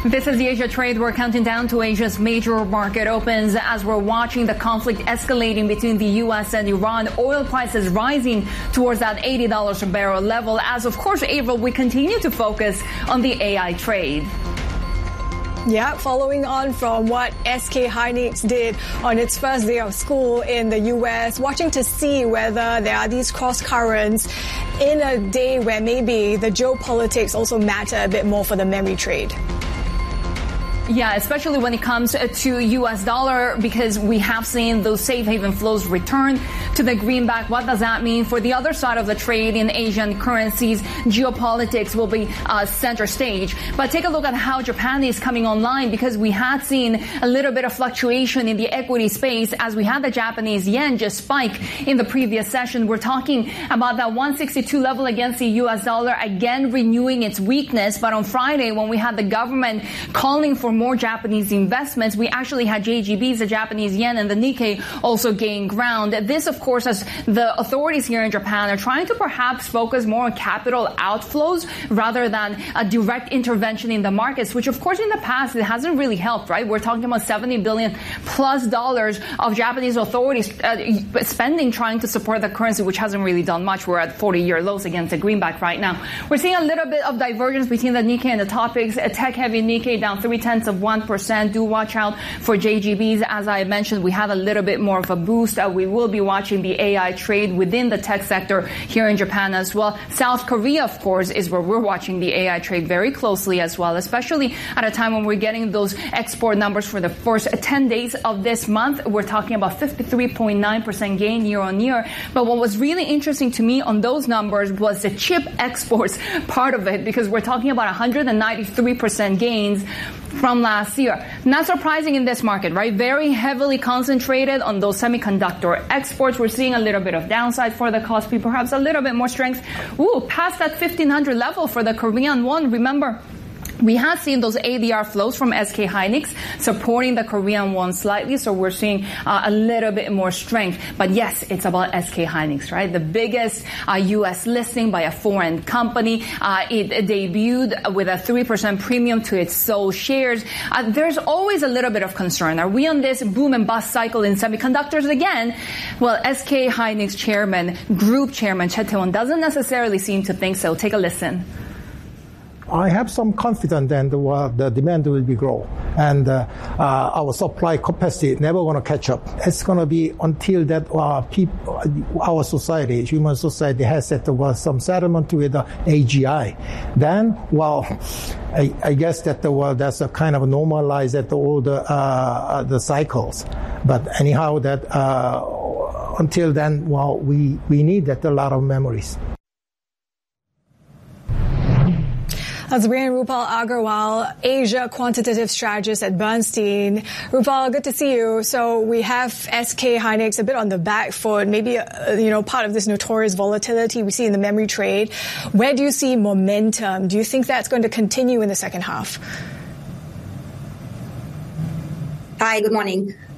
This is the Asia Trade. We're counting down to Asia's major market opens as we're watching the conflict escalating between the U.S. and Iran. Oil prices rising towards that $80 a barrel level. As of course, April, we continue to focus on the AI trade. Yeah, following on from what SK Hynix did on its first day of school in the U.S., watching to see whether there are these cross currents in a day where maybe the geopolitics also matter a bit more for the memory trade. Yeah, especially when it comes to U.S. dollar, because we have seen those safe haven flows return to the greenback. What does that mean for the other side of the trade in Asian currencies? Geopolitics will be center stage. But take a look at how Japan is coming online, because we had seen a little bit of fluctuation in the equity space as we had the Japanese yen just spike in the previous session. We're talking about that 162 level against the U.S. dollar, again renewing its weakness. But on Friday, when we had the government calling for more Japanese investments, we actually had JGBs, the Japanese yen, and the Nikkei also gain ground. This, of course, as the authorities here in Japan are trying to perhaps focus more on capital outflows rather than a direct intervention in the markets, which, of course, in the past, it hasn't really helped, right? We're talking about $70 billion plus of Japanese authorities spending trying to support the currency, which hasn't really done much. We're at 40-year lows against the greenback right now. We're seeing a little bit of divergence between the Nikkei and the topics. A tech-heavy Nikkei down 0.3%. Do watch out for JGBs. As I mentioned, we had a little bit more of a boost. We will be watching the AI trade within the tech sector here in Japan as well. South Korea, of course, is where we're watching the AI trade very closely as well, especially at a time when we're getting those export numbers for the first 10 days of this month. We're talking about 53.9% gain year on year. But what was really interesting to me on those numbers was the chip exports part of it, because we're talking about 193% gains from last year. Not surprising in this market, right? Very heavily concentrated on those semiconductor exports. We're seeing a little bit of downside for the Kospi, perhaps a little bit more strength. Past that 1500 level for the Korean won. Remember, we have seen those ADR flows from SK Hynix supporting the Korean won slightly, so we're seeing a little bit more strength. But yes, it's about SK Hynix, right? The biggest U.S. listing by a foreign company. It debuted with a 3% premium to its Seoul shares. There's always a little bit of concern. Are we on this boom and bust cycle in semiconductors again? Well, SK Hynix Group Chairman Choi Tae-won doesn't necessarily seem to think so. Take a listen. I have some confidence that the demand will be grow, and our supply capacity never going to catch up. It's going to be until that our society, human society, has set some settlement with the AGI. Then, I guess that that's a kind of normalize at all the cycles. But anyhow, that until then, we need that a lot of memories. That's Rupal Agarwal, Asia quantitative strategist at Bernstein. Rupal, good to see you. So we have SK Hynix a bit on the back foot, maybe part of this notorious volatility we see in the memory trade. Where do you see momentum? Do you think that's going to continue in the second half? Hi, good morning.